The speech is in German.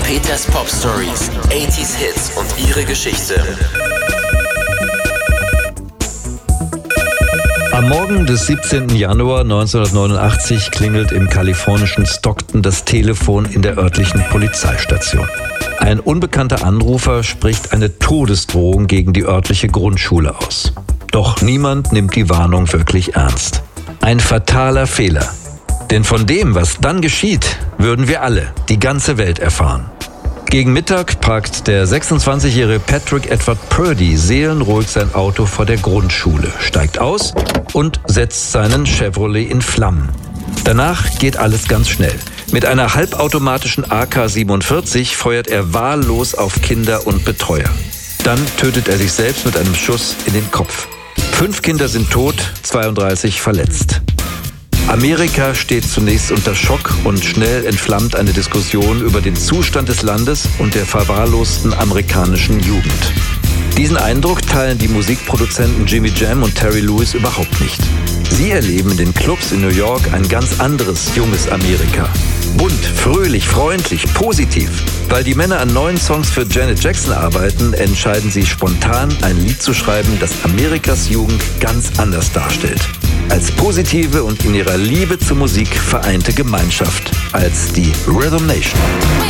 Peters Pop Stories, 80s Hits und ihre Geschichte. Am Morgen des 17. Januar 1989 klingelt im kalifornischen Stockton das Telefon in der örtlichen Polizeistation. Ein unbekannter Anrufer spricht eine Todesdrohung gegen die örtliche Grundschule aus. Doch niemand nimmt die Warnung wirklich ernst. Ein fataler Fehler. Denn von dem, was dann geschieht, würden wir alle, die ganze Welt erfahren. Gegen Mittag parkt der 26-jährige Patrick Edward Purdy seelenruhig sein Auto vor der Grundschule, steigt aus und setzt seinen Chevrolet in Flammen. Danach geht alles ganz schnell. Mit einer halbautomatischen AK-47 feuert er wahllos auf Kinder und Betreuer. Dann tötet er sich selbst mit einem Schuss in den Kopf. 5 Kinder sind tot, 32 verletzt. Amerika steht zunächst unter Schock und schnell entflammt eine Diskussion über den Zustand des Landes und der verwahrlosten amerikanischen Jugend. Diesen Eindruck teilen die Musikproduzenten Jimmy Jam und Terry Lewis überhaupt nicht. Sie erleben in den Clubs in New York ein ganz anderes, junges Amerika. Bunt, fröhlich, freundlich, positiv. Weil die Männer an neuen Songs für Janet Jackson arbeiten, entscheiden sie spontan, ein Lied zu schreiben, das Amerikas Jugend ganz anders darstellt. Als positive und in ihrer Liebe zur Musik vereinte Gemeinschaft, als die Rhythm Nation.